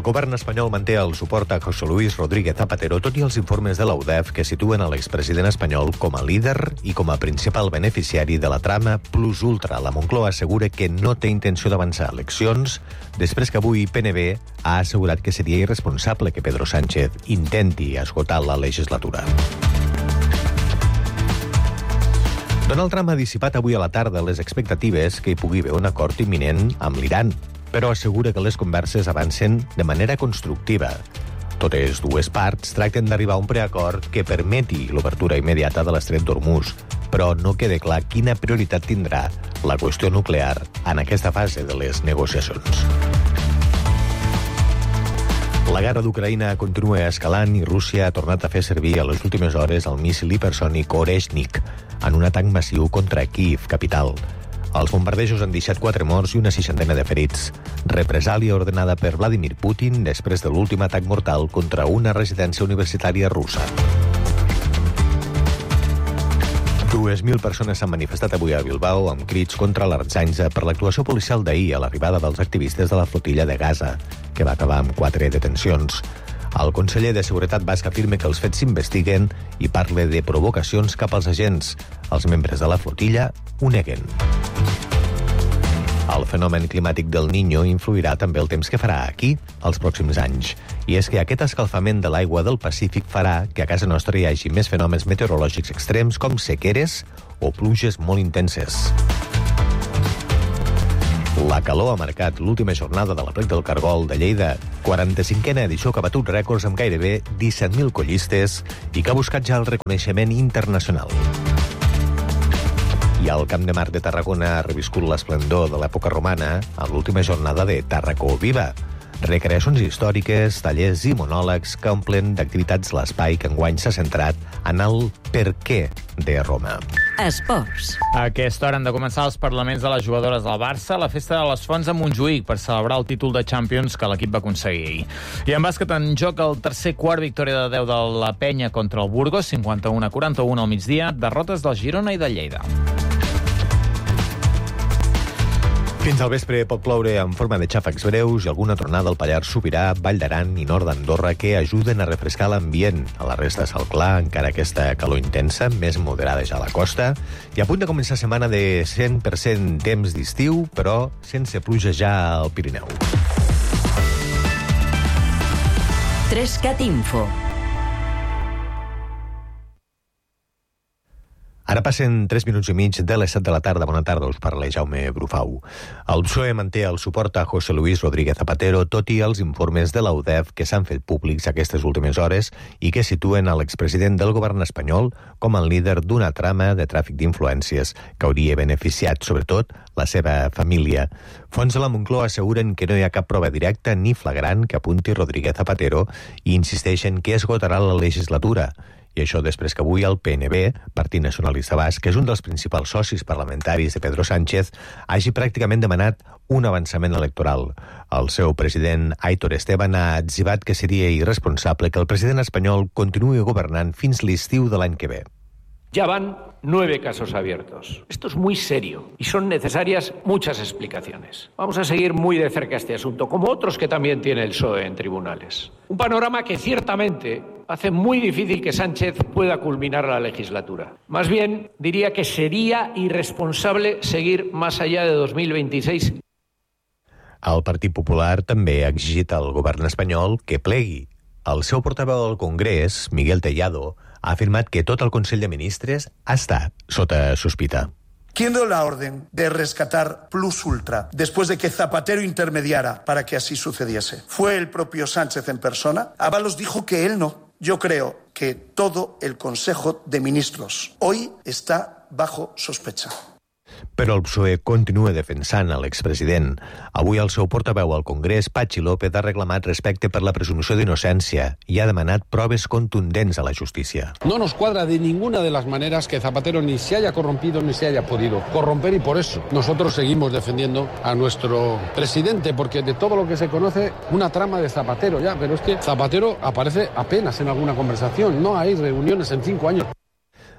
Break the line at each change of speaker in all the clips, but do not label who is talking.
govern espanyol manté el suport a José Luis Rodríguez Zapatero, tot i els informes de la UDEF que situen a l'expresident espanyol com a líder i com a principal beneficiari de la trama Plus Ultra. La Moncloa assegura que no té intenció d'avançar eleccions, després que avui PNB ha assegurat que seria irresponsable que Pedro Sánchez intenti esgotar la legislatura. Donald Trump ha dissipat avui a la tarda les expectatives que hi pugui haver un acord imminent amb l'Iran, però assegura que les converses avancen de manera constructiva. Totes dues parts tracten d'arribar a un preacord que permeti l'obertura immediata de l'estret d'Hormuz, però no queda clar quina prioritat tindrà la qüestió nuclear en aquesta fase de les negociacions. La guerra d'Ucraïna continua escalant i Rússia ha tornat a fer servir a les últimes hores el míssil hipersònic Oreshnik en un atac massiu contra Kíev, capital. Els bombardejos han deixat 4 morts i una 60 de ferits. Represàlia ordenada per Vladimir Putin després de l'últim atac mortal contra una residència universitària russa. 2.000 persones s'han manifestat avui a Bilbao amb crits contra l'Artzaintza per l'actuació policial d'ahir a l'arribada dels activistes de la flotilla de Gaza, que va acabar amb 4 detencions. El conseller de Seguretat basc afirma que els fets s'investiguen i parla de provocacions cap als agents. Els membres de la flotilla ho neguen. El fenomen climàtic del Niño influirà també el temps que farà aquí els pròxims anys. I és que aquest escalfament de l'aigua del Pacífic farà que a casa nostra hi hagi més fenòmens meteorològics extrems com sequeres o pluges molt intenses. La calor ha marcat l'última jornada de l'Aplec del Cargol de Lleida, 45a edició que ha batut rècords amb gairebé 17.000 collistes i que ha buscat ja el reconeixement internacional. I el Camp de Mar de Tarragona ha reviscut l'esplendor de l'època romana a l'última jornada de Tàrraco Viva. Recreacions històriques, tallers i monòlegs que omplen d'activitats l'espai que enguany s'ha centrat en el per què de Roma.
Esports.
A aquesta hora han de començar els parlaments de les jugadores del Barça a la festa de les Fonts a Montjuïc per celebrar el títol de Champions que l'equip va aconseguir ahir. I en bàsquet en joc el tercer quart, victòria de 10 de la Penya contra el Burgos, 51-41 al migdia, derrotes del Girona i del Lleida.
Fins al vespre pot ploure en forma de xàfecs breus i alguna tronada al Pallars Sobirà, Vall d'Aran i nord d'Andorra que ajuden a refrescar l'ambient. A la resta de cel clar, encara aquesta calor intensa, més moderada ja a la costa, i a punt de començar setmana de 100% temps d'estiu, però sense pluja ja al Pirineu.
3CAT Info.
Ara passen 3 minuts i mig de les 7 de la tarda. Bona tarda, us parla Jaume Brufau. El PSOE manté el suport a José Luis Rodríguez Zapatero, tot i els informes de la UDEF que s'han fet públics aquestes últimes hores i que situen a l'expresident del govern espanyol com el líder d'una trama de tràfic d'influències que hauria beneficiat, sobretot, la seva família. Fonts de la Moncloa asseguren que no hi ha cap prova directa ni flagrant que apunti Rodríguez Zapatero i insisteixen que esgotarà la legislatura. I això després que avui el PNB, Partit Nacionalista Basc, que és un dels principals socis parlamentaris de Pedro Sánchez, hagi pràcticament demanat un avançament electoral. El seu president, Aitor Esteban, ha etzibat que seria irresponsable que el president espanyol continuï governant fins l'estiu de l'any que ve.
Ya van 9 casos abiertos. Esto es muy serio y son necesarias muchas explicaciones. Vamos a seguir muy de cerca este asunto, como otros que también tiene el PSOE en tribunales. Un panorama que ciertamente hace muy difícil que Sánchez pueda culminar la legislatura. Más bien, diría que sería irresponsable seguir más allá de 2026.
El Partit Popular també ha exigit al govern espanyol que plegui. El seu portaveu al Congrés, Miguel Tellado, ha afirmat que tot el Consell de Ministres està sota sospita.
¿Quién dio la orden de rescatar Plus Ultra después de que Zapatero intermediara para que así sucediese? ¿Fue el propio Sánchez en persona? Ábalos dijo que él no. Yo creo que todo el Consejo de Ministros hoy está bajo sospecha.
Però el PSOE continua defensant a l'expresident. Avui el seu portaveu al Congrés, Patxi López, ha reclamat respecte per la presumpció d'innocència i ha demanat proves contundents a la justícia.
No nos cuadra de ninguna de las maneras que Zapatero ni se haya corrompido ni se haya podido corromper, y por eso nosotros seguimos defendiendo a nuestro presidente, porque de todo lo que se conoce, una trama de Zapatero ya, pero es que Zapatero aparece apenas en alguna conversación, no hay reuniones en 5 años.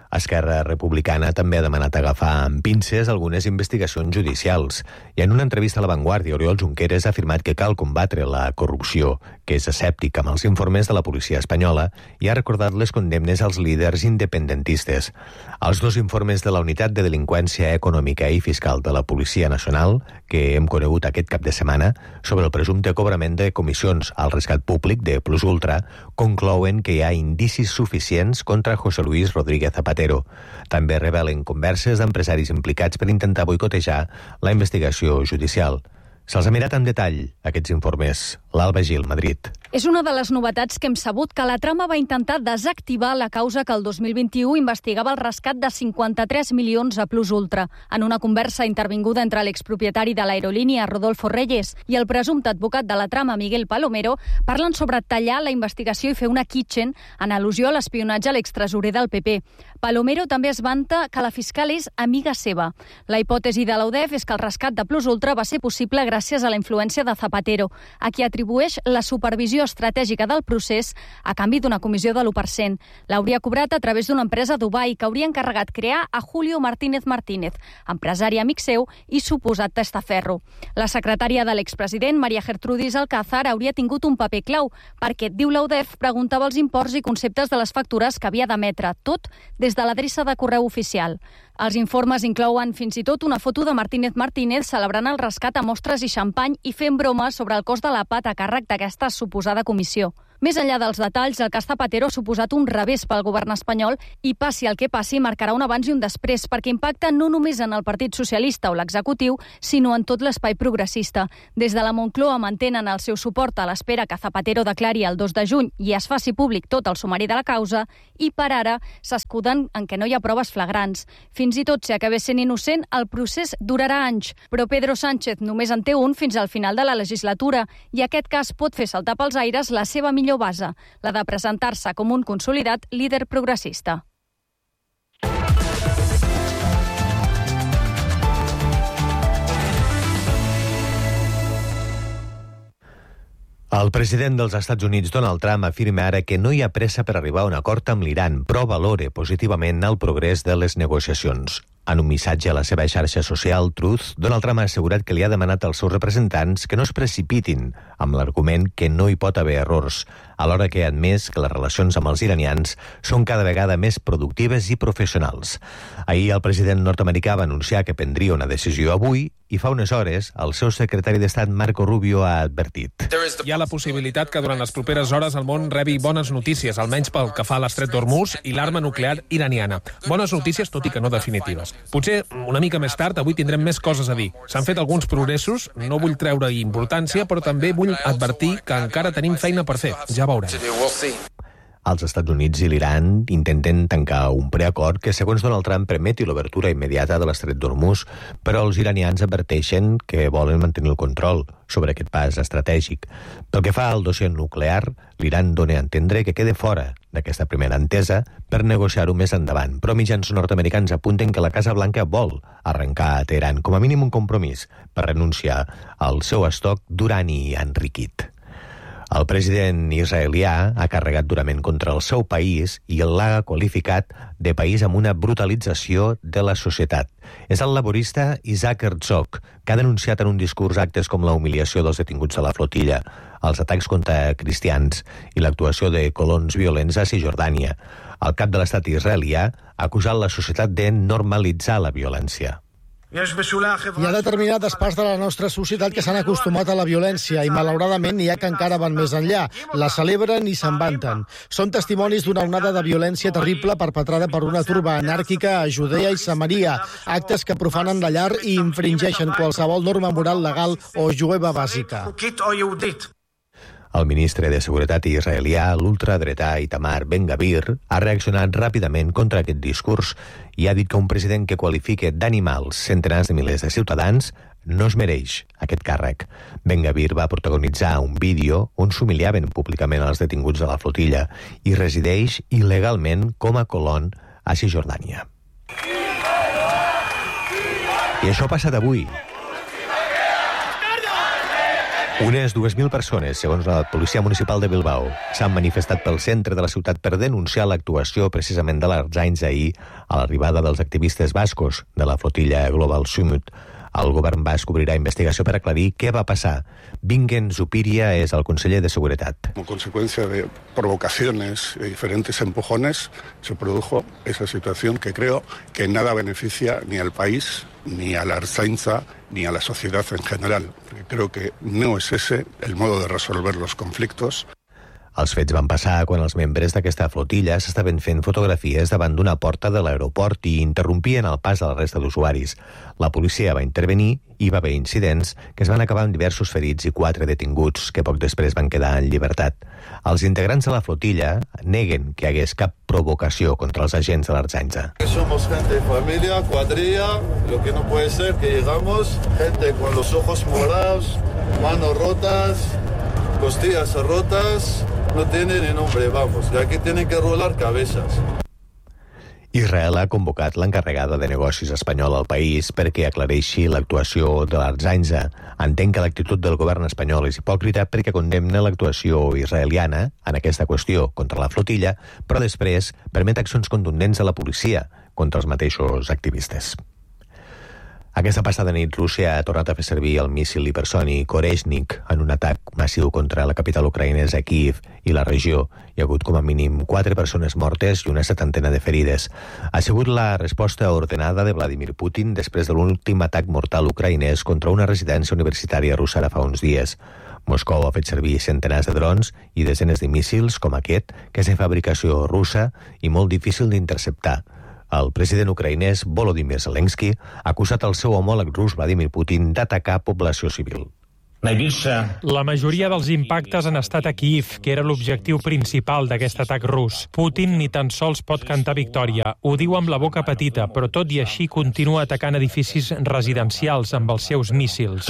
Esquerra Republicana també ha demanat agafar amb pinces algunes investigacions judicials i en una entrevista a La Vanguardia, Oriol Junqueras ha afirmat que cal combatre la corrupció, que és escèptic amb els informes de la policia espanyola i ha recordat les condemnes als líders independentistes. Els dos informes de la Unitat de Delinqüència Econòmica i Fiscal de la Policia Nacional, que hem conegut aquest cap de setmana, sobre el presumpte cobrament de comissions al rescat públic de Plus Ultra, conclouen que hi ha indicis suficients contra José Luis Rodríguez Zapatero. També revelen converses d'empresaris implicats per intentar boicotejar la investigació judicial. Se'ls ha mirat en detall, aquests informes. L'Alba Gil, Madrid.
És una de les novetats que hem sabut que la trama va intentar desactivar la causa que el 2021 investigava el rescat de 53 milions a Plus Ultra. En una conversa intervinguda entre l'expropietari de l'aerolínia, Rodolfo Reyes, i el presumpte advocat de la trama, Miguel Palomero, parlen sobre tallar la investigació i fer una kitchen en al·lusió a l'espionatge a l'extresorer del PP. Palomero també es vanta que la fiscal és amiga seva. La hipòtesi de l'UDEF és que el rescat de Plus Ultra va ser possible gràcies a la influència de Zapatero, a qui atribueix la supervisió estratègica del procés a canvi d'una comissió de l'1%. L'hauria cobrat a través d'una empresa a Dubai que hauria encarregat crear a Julio Martínez Martínez, empresari amic seu i suposat testaferro. La secretària de l'expresident, María Gertrudis Alcázar, hauria tingut un paper clau perquè, diu l'UDEF, preguntava els imports i conceptes de les factures que havia d'emetre, tot des de l'adreça de correu oficial. Els informes inclouen fins i tot una foto de Martínez Martínez celebrant el rescat a mostres i xampany i fent bromes sobre el cost de la pat a càrrec d'aquesta suposada comissió. Més enllà dels detalls, el cas Zapatero ha suposat un revés pel govern espanyol i, passi el que passi, marcarà un abans i un després, perquè impacta no només en el Partit Socialista o l'executiu, sinó en tot l'espai progressista. Des de la Moncloa mantenen el seu suport a l'espera que Zapatero declari el 2 de juny i es faci públic tot el sumari de la causa, i per ara s'escuden en què no hi ha proves flagrants. Fins i tot si acabés sent innocent, el procés durarà anys, però Pedro Sánchez només en té un fins al final de la legislatura, i aquest cas pot fer saltar pels aires la seva millor base, la de presentar-se com un consolidat líder progressista.
El president dels Estats Units, Donald Trump, afirma ara que no hi ha pressa per arribar a un acord amb l'Iran, però valora positivament el progrés de les negociacions. En un missatge a la seva xarxa social Truth, Donald Trump ha assegurat que li ha demanat als seus representants que no es precipitin amb l'argument que no hi pot haver errors, alhora que ha admès que les relacions amb els iranians són cada vegada més productives i professionals. Ahir el president nord-americà va anunciar que prendria una decisió avui i fa unes hores el seu secretari d'Estat Marco Rubio ha advertit.
Hi ha la possibilitat que durant les properes hores el món rebi bones notícies, almenys pel que fa a l'estret d'Hormuz i l'arma nuclear iraniana. Bones notícies, tot i que no definitives. Potser una mica més tard avui tindrem més coses a dir. S'han fet alguns progressos, no vull treure importància, però també vull advertir que encara tenim feina per fer. Ja veurem.
Els Estats Units i l'Iran intenten tancar un preacord que, segons Donald Trump, permeti l'obertura immediata de l'estret d'Hormuz, però els iranians adverteixen que volen mantenir el control sobre aquest pas estratègic. Pel que fa al dossier nuclear, l'Iran dona a entendre que queda fora d'aquesta primera entesa per negociar-ho més endavant, però mitjans nord-americans apunten que la Casa Blanca vol arrencar a Teheran com a mínim un compromís per renunciar al seu estoc d'urani enriquit. El president israelià ha carregat durament contra el seu país i l'ha qualificat de país amb una brutalització de la societat. És el laborista Isaac Herzog, que ha denunciat en un discurs actes com la humiliació dels detinguts de la flotilla, els atacs contra cristians i l'actuació de colons violents a Cisjordània. El cap de l'estat israelià ha acusat la societat de normalitzar la violència.
Hi ha determinades parts de la nostra societat que s'han acostumat a la violència i, malauradament, n'hi ha que encara van més enllà. La celebren i se'n vanten. Són testimonis d'una onada de violència terrible perpetrada per una turba anàrquica a Judea i Samaria, actes que profanen la llar i infringeixen qualsevol norma moral legal o jueva bàsica.
El ministre de Seguretat israelià, l'ultradretà Itamar Ben-Gvir, ha reaccionat ràpidament contra aquest discurs i ha dit que un president que qualifique d'animals centenars de milers de ciutadans no es mereix aquest càrrec. Ben-Gvir va protagonitzar un vídeo on s'humiliaven públicament els detinguts de la flotilla i resideix il·legalment com a colon a Cisjordània. I això ha passat avui. Unes 2.000 persones, segons la Policia Municipal de Bilbao, s'han manifestat pel centre de la ciutat per denunciar l'actuació precisament de l'Ertzaintza ahir a l'arribada dels activistes bascos de la flotilla Global Summit. El govern basc obrirà investigació per aclarir què va passar. Bingen Zupiria és el conseller de Seguretat.
Como consecuencia de provocaciones y diferentes empujones, se produjo esa situación que creo que nada beneficia ni al país, ni a la Ertzaintza, ni a la sociedad en general. Creo que no es ese el modo de resolver los conflictos.
Els fets van passar quan els membres d'aquesta flotilla s'estaven fent fotografies davant d'una porta de l'aeroport i interrompien el pas de la resta d'usuaris. La policia va intervenir i va haver incidents que es van acabar amb diversos ferits i 4 detinguts que poc després van quedar en llibertat. Els integrants de la flotilla neguen que hi hagués cap provocació contra els agents de l'Ertzaintza.
Somos gente, familia, cuadrilla, lo que no puede ser que llegamos, gente con los ojos morados, manos rotas, costillas rotas, no tienen ni nombre, vamos, que aquí tienen que rolar cabezas.
Israel ha convocat l'encarregada de negocis espanyol al país perquè aclareixi l'actuació de l'Ertzaintza. Entén que l'actitud del govern espanyol és hipòcrita perquè condemna l'actuació israeliana en aquesta qüestió contra la flotilla, però després permet accions contundents a la policia contra els mateixos activistes. Aquesta passada nit, Rússia ha tornat a fer servir el míssil hipersònic Oreshnik en un atac massiu contra la capital ucraïnesa, Kyiv, i la regió. Hi ha hagut com a mínim 4 persones mortes i una 70 de ferides. Ha sigut la resposta ordenada de Vladimir Putin després de l'últim atac mortal ucraïnès contra una residència universitària russa ara fa uns dies. Moscou ha fet servir centenars de drons i desenes de míssils com aquest, que és de fabricació russa i molt difícil d'interceptar. El president ucraïnès Volodymyr Zelensky ha acusat el seu homòleg rus Vladimir Putin d'atacar població civil.
La majoria dels impactes han estat a Kyiv, que era l'objectiu principal d'aquest atac rus. Putin ni tan sols pot cantar victòria. Ho diu amb la boca petita, però tot i així continua atacant edificis residencials amb els seus míssils.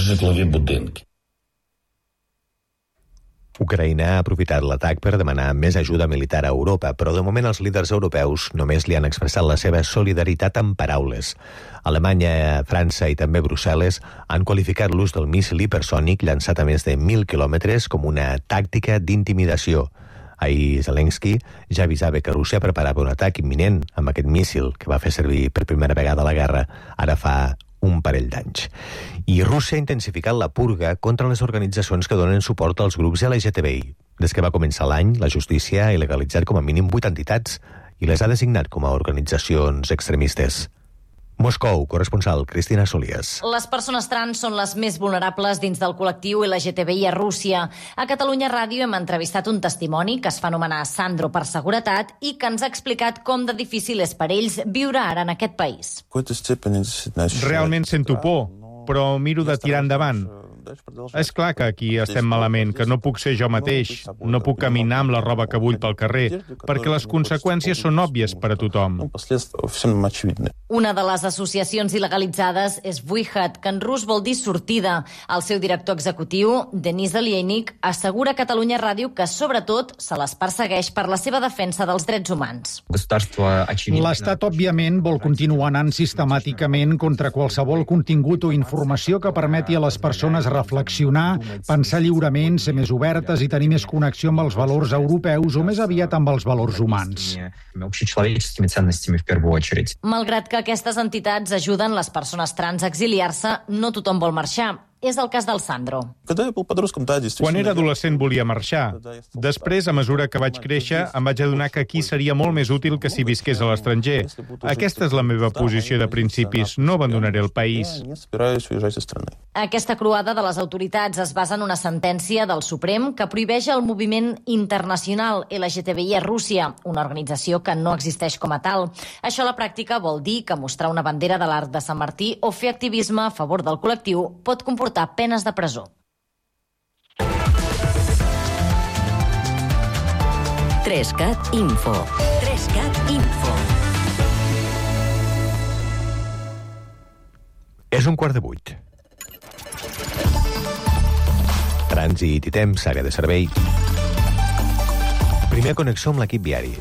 Ucraïna ha aprofitat l'atac per demanar més ajuda militar a Europa, però de moment els líders europeus només li han expressat la seva solidaritat amb paraules. Alemanya, França i també Brussel·les han qualificat l'ús del míssil hipersònic llançat a més de 1.000 quilòmetres com una tàctica d'intimidació. Ahir Zelensky ja avisava que Rússia preparava un atac imminent amb aquest míssil que va fer servir per primera vegada a la guerra, ara fa un parell d'anys. I Rússia ha intensificat la purga contra les organitzacions que donen suport als grups LGTBI. Des que va començar l'any, la justícia ha il·legalitzat com a mínim 8 entitats i les ha designat com a organitzacions extremistes. Moscou, corresponsal Cristina Solías.
Les persones trans són les més vulnerables dins del col·lectiu LGTBI a Rússia. A Catalunya Ràdio hem entrevistat un testimoni que es fa anomenar Sandro per seguretat i que ens ha explicat com de difícil és per ells viure ara en aquest país.
Realment sento por, però miro de tirar endavant. És clar que aquí estem malament, que no puc ser jo mateix, no puc caminar amb la roba que vull pel carrer, perquè les conseqüències són òbvies per a tothom.
Una de les associacions il·legalitzades és Vuihat, que en rus vol dir sortida. El seu director executiu, Denis Alienik, assegura a Catalunya Ràdio que, sobretot, se les persegueix per la seva defensa dels drets humans.
L'Estat, òbviament, vol continuar anant sistemàticament contra qualsevol contingut o informació que permeti a les persones reflexionar, pensar lliurement, ser més obertes i tenir més connexió amb els valors europeus o més aviat amb els valors humans.
Malgrat que aquestes entitats ajuden les persones trans a exiliar-se, no tothom vol marxar. És el cas del Sandro.
Quan era adolescent volia marxar. Després, a mesura que vaig créixer, em vaig adonar que aquí seria molt més útil que si visqués a l'estranger. Aquesta és la meva posició de principis. No abandonaré el país.
Aquesta croada de les autoritats es basa en una sentència del Suprem que prohibeix el moviment internacional LGTBI a Rússia, una organització que no existeix com a tal. Això a la pràctica vol dir que mostrar una bandera de l'Arc de Sant Martí o fer activisme a favor del col·lectiu pot comportar penes de presó.
Trescat Info. Trescat Info.
És 7:15. Trànsit i temps, àrea de servei. Primera connexió amb l'equip viari.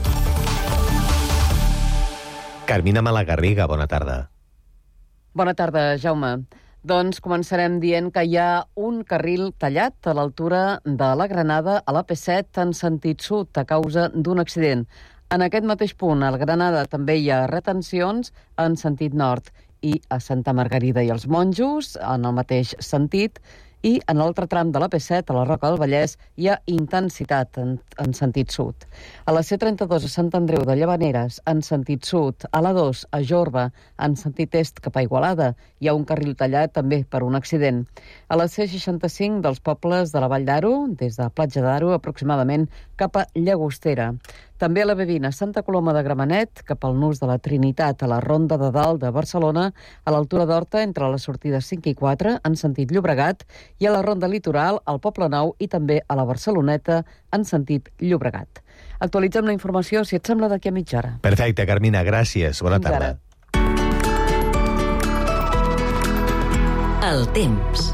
Carmina Malagarriga, bona tarda.
Bona tarda, Jaume. Doncs començarem dient que hi ha un carril tallat a l'altura de la Granada a l'AP7 en sentit sud a causa d'un accident. En aquest mateix punt, al Granada, també hi ha retencions en sentit nord i a Santa Margarida i els Monjos, en el mateix sentit, i en l'altre tram de l'AP7, a la Roca del Vallès, hi ha intensitat en sentit sud. A la C32 a Sant Andreu de Llavaneres, en sentit sud, a la 2 a Jorba, en sentit est cap a Igualada, hi ha un carril tallat també per un accident. A la C65 dels pobles de la Vall d'Aro, des de Platja d'Aro aproximadament cap a Llagostera. També a la B20 a Santa Coloma de Gramenet, cap al nus de la Trinitat, a la Ronda de Dalt de Barcelona, a l'altura d'Horta, entre les sortides 5 i 4, en sentit Llobregat, i a la Ronda Litoral, al Poble Nou i també a la Barceloneta, en sentit Llobregat. Actualitzem la informació, si et sembla, d'aquí a mitja hora.
Perfecte, Carmina, gràcies. Bona tarda.
El temps.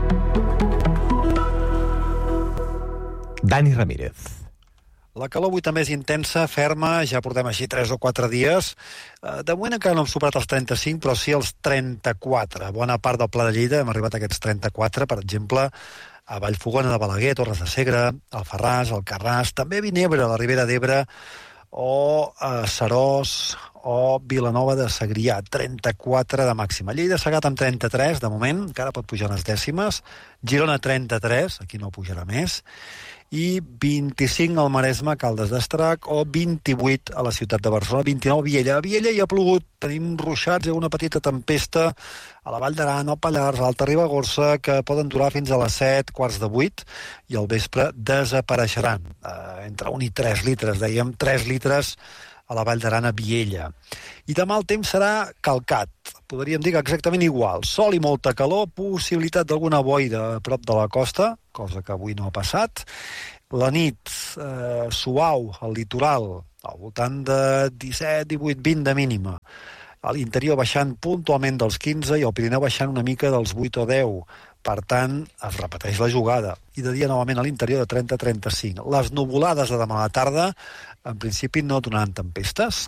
Dani Ramírez.
La calor avui també és intensa, ferma, ja portem així 3 o 4 dies. De moment encara no hem superat els 35, però sí els 34. Bona part del Pla de Lleida hem arribat a aquests 34, per exemple, a Vallfogona de Balaguer, Torres de Segre, Alfarràs, Alcarràs, també a Vinebre, a la Ribera d'Ebre, o a Seròs, o Vilanova de Segrià, 34 de màxima. Lleida s'ha agat amb 33, de moment, encara pot pujar unes dècimes. Girona 33, aquí no pujarà més. I 25 al Maresme, Caldes d'Estrac, o 28 a la ciutat de Barcelona, 29 a Viella. A Viella hi ha plogut, tenim ruixats, hi ha una petita tempesta a la Vall d'Aran, al Pallars, a l'Alta Ribagorça, que poden durar fins a les 7, quarts de 8, i al vespre desapareixeran. Entre 1 i 3 litres, dèiem 3 litres a la Vall d'Aran, a Viella. I demà el temps serà calcat, podríem dir que exactament igual. Sol i molta calor, possibilitat d'alguna boira a prop de la costa, cosa que avui no ha passat. La nit, suau al litoral, al voltant de 17, 18, 20 de mínima. A l'interior baixant puntualment dels 15 i al Pirineu baixant una mica dels 8 o 10. Per tant, es repeteix la jugada. I de dia novament a l'interior de 30 a 35. Les nuvolades de demà a la tarda, en principi no donaran tempestes.